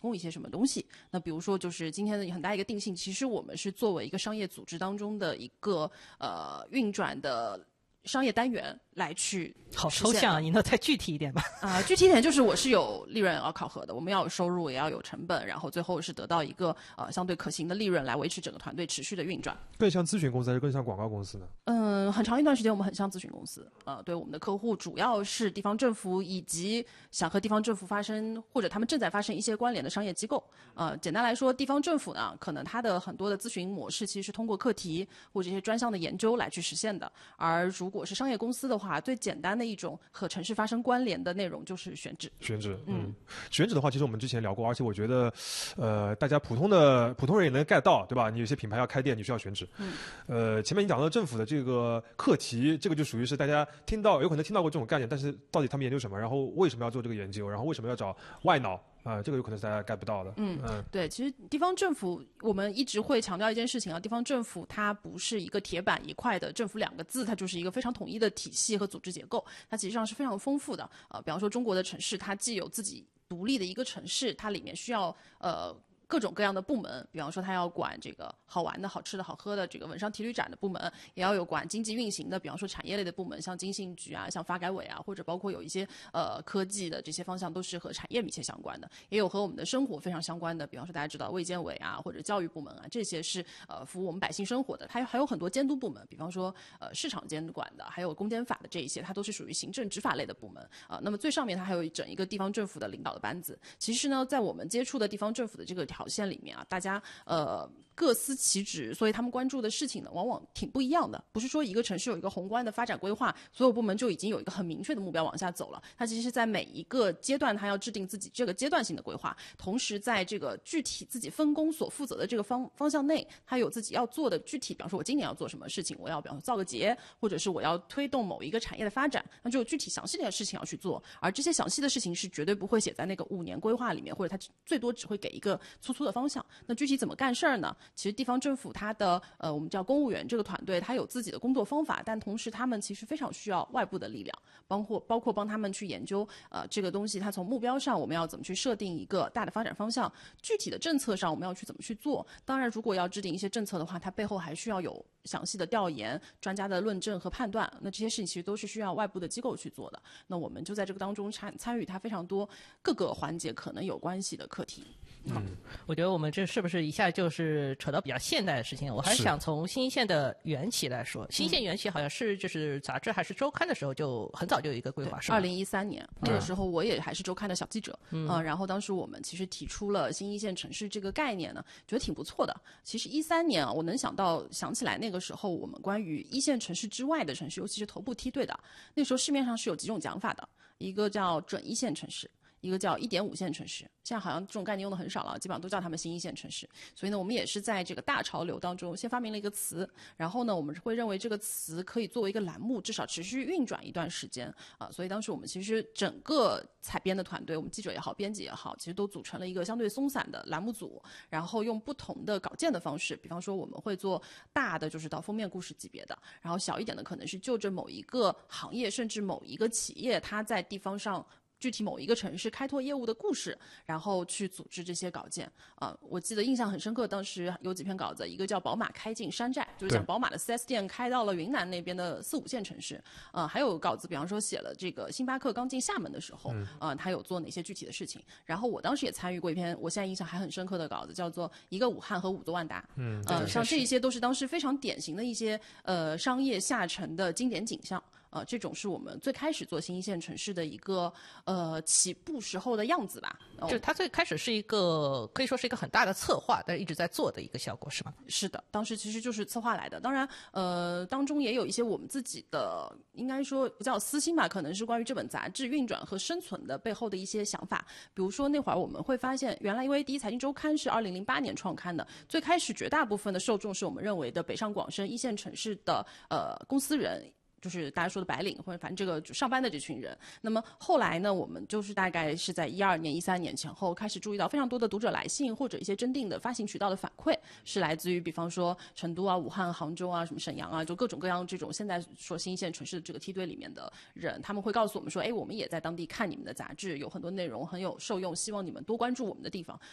供一些什么东西。那比如说就是今天的很大一个定性，其实我们是作为一个商业组织当中的一个运转的商业单元来去好抽象啊，你能再具体一点吧？ 具体一点就是我是有利润要考核的，我们要有收入，也要有成本，然后最后是得到一个相对可行的利润来维持整个团队持续的运转。 更像咨询公司还是更像广告公司呢？ 很长一段时间我们很像咨询公司，对，我们的客户主要是地方政府以及想和地方政府发生或者他们正在发生一些关联的商业机构。简单来说，地方政府呢，可能它的很多的咨询模式其实是通过课题或者一些专项的研究来去实现的，而如果是商业公司的话，最简单的一种和城市发生关联的内容就是选址。 选址，选址的话，其实我们之前聊过，而且我觉得，大家普通人也能 get 到，对吧？你有些品牌要开店，你需要选址。前面你讲到政府的这个课题，这个就属于是大家有可能听到过这种概念，但是到底他们研究什么，然后为什么要做这个研究，然后为什么要找外脑？这个有可能是大家 get 不到的。 对，其实地方政府我们一直会强调一件事情啊，地方政府它不是一个铁板一块的政府两个字，它就是一个非常统一的体系和组织结构，它其实上是非常丰富的。比方说中国的城市，它既有自己独立的一个城市，它里面需要各种各样的部门，比方说它要管这个好玩的好吃的好喝的这个文商体旅展的部门，也要有管经济运行的，比方说产业类的部门，像经信局啊，像发改委啊，或者包括有一些科技的这些方向都是和产业密切相关的，也有和我们的生活非常相关的，比方说大家知道卫健委啊或者教育部门啊，这些是服务我们百姓生活的，还有很多监督部门，比方说市场监管的，还有公检法的这一些，它都是属于行政执法类的部门那么最上面它还有整一个地方政府的领导的班子。其实呢，在我们接触的地方政府的这个条线里面啊，大家各司其职，所以他们关注的事情呢，往往挺不一样的。不是说一个城市有一个宏观的发展规划，所有部门就已经有一个很明确的目标往下走了。它其实是在每一个阶段，它要制定自己这个阶段性的规划，同时在这个具体自己分工所负责的这个方向内，它有自己要做的具体，比方说我今年要做什么事情，我要比方说造个节，或者是我要推动某一个产业的发展，那就有具体详细的事情要去做。而这些详细的事情是绝对不会写在那个5年规划里面，或者它最多只会给一个粗粗的方向。那具体怎么干事儿呢？其实地方政府它的我们叫公务员这个团队，它有自己的工作方法，但同时他们其实非常需要外部的力量，包括帮他们去研究这个东西，它从目标上我们要怎么去设定一个大的发展方向，具体的政策上我们要去怎么去做。当然，如果要制定一些政策的话，它背后还需要有详细的调研、专家的论证和判断。那这些事情其实都是需要外部的机构去做的。那我们就在这个当中参与它非常多各个环节可能有关系的课题。 我觉得我们这是不是一下就是扯到比较现代的事情？我还是想从新一线的缘起来说，新一线缘起好像是就是杂志还是周刊的时候就很早就有一个规划，是吧 ？2013年那个时候我也还是周刊的小记者，然后当时我们其实提出了新一线城市这个概念呢，觉得挺不错的。其实13年啊，我能想起来那个时候我们关于一线城市之外的城市，尤其是头部梯队的，那时候市面上是有几种讲法的，一个叫准一线城市，一个叫1.5线城市，现在好像这种概念用的很少了，基本上都叫他们新一线城市。所以呢，我们也是在这个大潮流当中先发明了一个词，然后呢，我们会认为这个词可以作为一个栏目，至少持续运转一段时间所以当时我们其实整个采编的团队，我们记者也好，编辑也好，其实都组成了一个相对松散的栏目组，然后用不同的稿件的方式，比方说我们会做大的就是到封面故事级别的，然后小一点的可能是就着某一个行业甚至某一个企业，它在地方上具体某一个城市开拓业务的故事，然后去组织这些稿件我记得印象很深刻，当时有几篇稿子，一个叫宝马开进山寨，就是讲宝马的 4S 店开到了云南那边的4、5线城市还有稿子比方说写了这个星巴克刚进厦门的时候他有做哪些具体的事情。然后我当时也参与过一篇我现在印象还很深刻的稿子，叫做一个武汉和5座万达像这一些都是当时非常典型的一些商业下沉的经典景象这种是我们最开始做新一线城市的一个起步时候的样子吧。 就它最开始是一个可以说是一个很大的策划，但是一直在做的一个效果，是吗？ 是的，当时其实就是策划来的。当然当中也有一些我们自己的应该说不叫私心吧，可能是关于这本杂志运转和生存的背后的一些想法。比如说那会儿我们会发现，原来因为第一财经周刊是2008年创刊的，最开始绝大部分的受众是我们认为的北上广深一线城市的公司人，就是大家说的白领或者反正这个上班的这群人。那么后来呢，我们就是大概是在12年13年前后开始注意到非常多的读者来信或者一些真定的发行渠道的反馈，是来自于比方说成都啊、武汉、杭州啊、什么沈阳啊，就各种各样这种现在说新一线城市的这个梯队里面的人，他们会告诉我们说，我们也在当地看你们的杂志，有很多内容很有受用，希望你们多关注我们的地方。